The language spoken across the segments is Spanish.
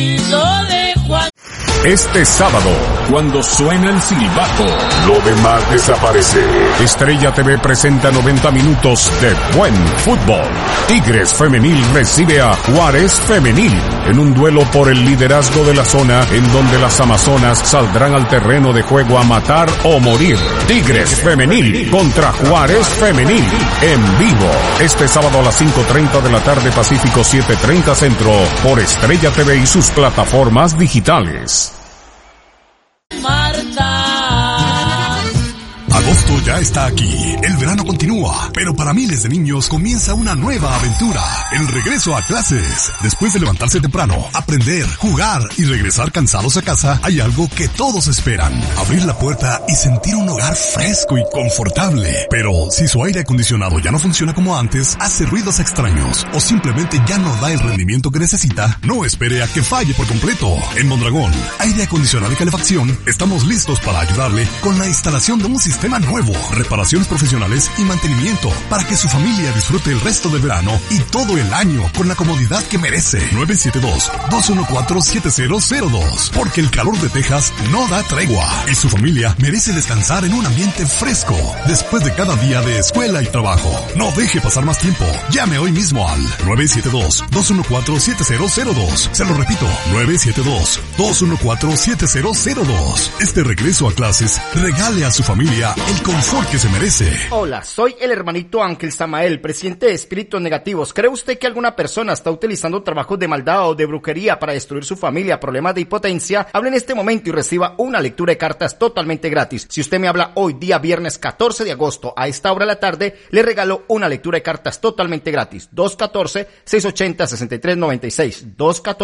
Este sábado, cuando suena el silbato, lo demás desaparece. Estrella TV presenta 90 minutos de buen fútbol. Tigres Femenil recibe a Juárez Femenil en un duelo por el liderazgo de la zona, en donde las amazonas saldrán al terreno de juego a matar o morir. Tigres Femenil contra Juárez Femenil en vivo. Este sábado a las 5:30 de la tarde Pacífico, 7:30 Centro, por Estrella TV y sus plataformas digitales. Agosto ya está aquí, el verano continúa, pero para miles de niños comienza una nueva aventura, el regreso a clases. Después de levantarse temprano, aprender, jugar y regresar cansados a casa, hay algo que todos esperan: abrir la puerta y sentir un hogar fresco y confortable. Pero si su aire acondicionado ya no funciona como antes, hace ruidos extraños o simplemente ya no da el rendimiento que necesita, no espere a que falle por completo. En Mondragón, Aire Acondicionado y Calefacción, estamos listos para ayudarle con la instalación de un sistema nuevo, reparaciones profesionales y mantenimiento para que su familia disfrute el resto del verano y todo el año con la comodidad que merece. 972-214-7002, porque el calor de Texas no da tregua y su familia merece descansar en un ambiente fresco después de cada día de escuela y trabajo. No deje pasar más tiempo. Llame hoy mismo al 972-214-7002. Se lo repito, 972-214-7002. Este regreso a clases regale a su familia el confort que se merece. Hola, soy el hermanito Ángel Samael, presidente de Espíritus Negativos. ¿Cree usted que alguna persona está utilizando trabajos de maldad o de brujería para destruir su familia, problemas de impotencia? Hable en este momento y reciba una lectura de cartas totalmente gratis. Si usted me habla hoy, día viernes 14 de agosto, a esta hora de la tarde, le regalo una lectura de cartas totalmente gratis. 214-680-6396.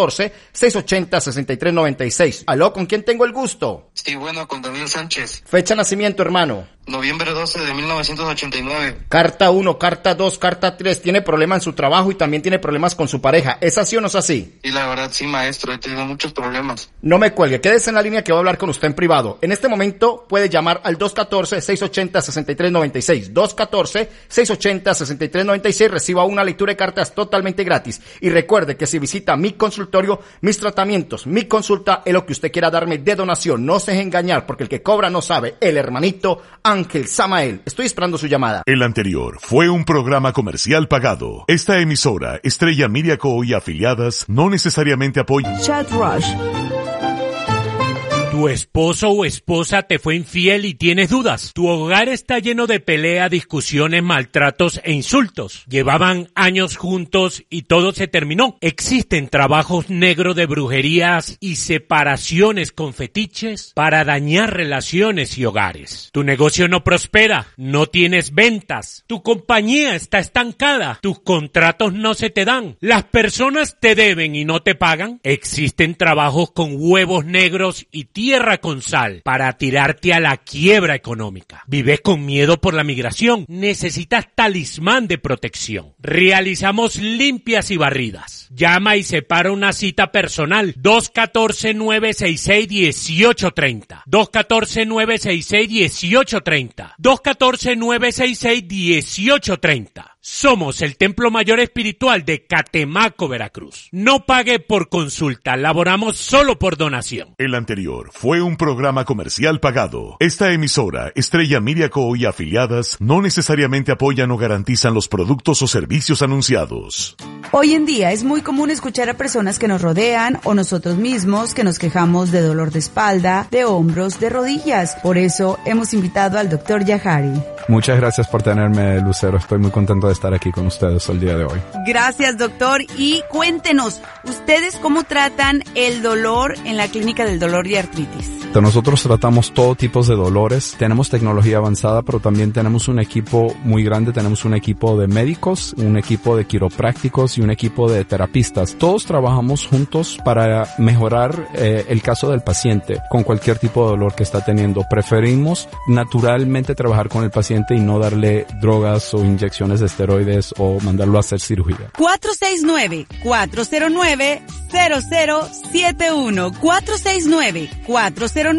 214-680-6396. ¿Aló? ¿Con quién tengo el gusto? Sí, bueno, con Daniel Sánchez. Fecha de nacimiento, hermano. Noviembre 12 de 1989. Carta 1, carta 2, carta 3. Tiene problemas en su trabajo y también tiene problemas con su pareja. ¿Es así o no es así? Y la verdad, sí, maestro. He tenido muchos problemas. No me cuelgue. Quédese en la línea que voy a hablar con usted en privado. En este momento puede llamar al 214-680-6396. 214-680-6396. Reciba una lectura de cartas totalmente gratis. Y recuerde que si visita mi consultorio, mis tratamientos, mi consulta es lo que usted quiera darme de donación. No se deje engañar, porque el que cobra no sabe. El hermanito Ángel Samael. Estoy esperando su llamada. El anterior fue un programa comercial pagado. Esta emisora, Estrella Media Co. y afiliadas, no necesariamente apoyan. Chat Rush. ¿Tu esposo o esposa te fue infiel y tienes dudas? Tu hogar está lleno de pelea, discusiones, maltratos e insultos. Llevaban años juntos y todo se terminó. Existen trabajos negros de brujerías y separaciones con fetiches para dañar relaciones y hogares. Tu negocio no prospera, no tienes ventas, tu compañía está estancada, tus contratos no se te dan, las personas te deben y no te pagan. Existen trabajos con huevos negros y tierra con sal para tirarte a la quiebra económica. ¿Vives con miedo por la migración? Necesitas talismán de protección. Realizamos limpias y barridas. Llama y separa una cita personal. 214-966-1830. 214-966-1830. 214-966-1830. Somos el Templo Mayor Espiritual de Catemaco, Veracruz. No pague por consulta, laboramos solo por donación. El anterior fue un programa comercial pagado. Esta emisora, Estrella Media Co. y afiliadas, no necesariamente apoyan o garantizan los productos o servicios anunciados. Hoy en día es muy común escuchar a personas que nos rodean o nosotros mismos que nos quejamos de dolor de espalda, de hombros, de rodillas. Por eso hemos invitado al Dr. Yahari. Muchas gracias por tenerme, Lucero. Estoy muy contento de estar aquí con ustedes el día de hoy. Gracias, doctor. Y cuéntenos, ¿ustedes cómo tratan el dolor en la Clínica del Dolor y Artritis? Nosotros tratamos todo tipo de dolores. Tenemos tecnología avanzada, pero también tenemos un equipo muy grande. Tenemos un equipo de médicos, un equipo de quiroprácticos y un equipo de terapistas. Todos trabajamos juntos para mejorar el caso del paciente con cualquier tipo de dolor que está teniendo. Preferimos naturalmente trabajar con el paciente y no darle drogas o inyecciones de esteroides o mandarlo a hacer cirugía. 469-409-0071. 469-409-0071.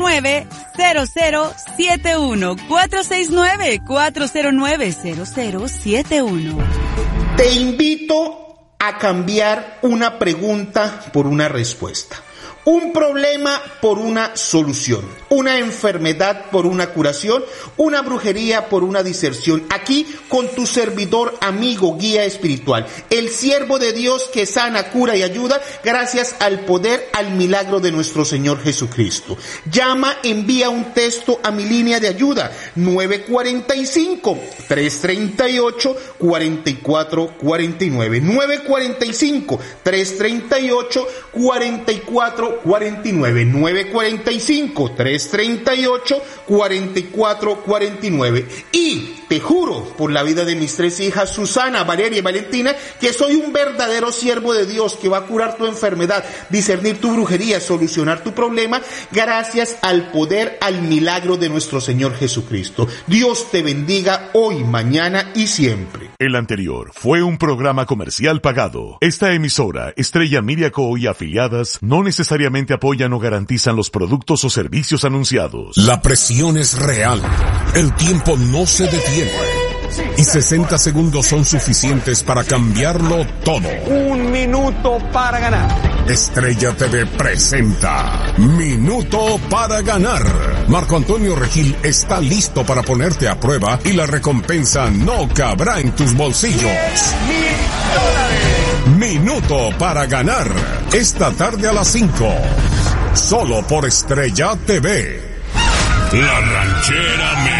469-409-0071. Te invito a cambiar una pregunta por una respuesta. Un problema por una solución, una enfermedad por una curación, una brujería por una diserción. Aquí con tu servidor, amigo, guía espiritual, el siervo de Dios que sana, cura y ayuda gracias al poder, al milagro de nuestro Señor Jesucristo. Llama, envía un texto a mi línea de ayuda, 945-338-4449, 945-338-4449, 945-338-4449. Y te juro por la vida de mis 3 hijas, Susana, Valeria y Valentina, que soy un verdadero siervo de Dios que va a curar tu enfermedad, discernir tu brujería, solucionar tu problema, gracias al poder, al milagro de nuestro Señor Jesucristo. Dios te bendiga hoy, mañana y siempre. El anterior fue un programa comercial pagado. Esta emisora, Estrella Media Co. y afiliadas, no necesariamente apoyan o garantizan los productos o servicios anunciados. La presión es real. El tiempo no se detiene. Y 60 segundos son suficientes para cambiarlo todo. 1 minuto para ganar. Estrella TV presenta Minuto para Ganar. Marco Antonio Regil está listo para ponerte a prueba y la recompensa no cabrá en tus bolsillos. $1000. Minuto para Ganar. Esta tarde a las 5. Solo por Estrella TV. La Ranchera